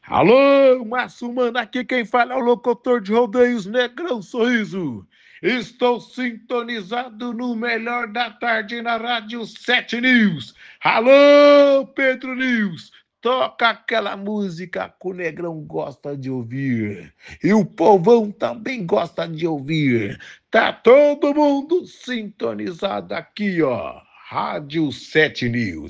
Alô, Massumana, aqui quem fala é o locutor de rodeios Negrão Sorriso. Estou sintonizado no melhor da tarde na Rádio 7 News. Alô, Pedro News, toca aquela música que o Negrão gosta de ouvir. E o povão também gosta de ouvir. Tá todo mundo sintonizado aqui, ó. Rádio 7 News.